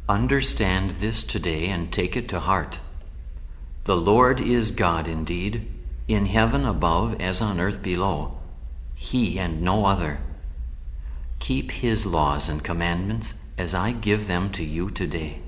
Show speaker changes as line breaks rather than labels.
Understand this today and take it to heart. The Lord is God indeed, in heaven above as on earth below, He and no other. Keep His laws and commandments as I give them to you today.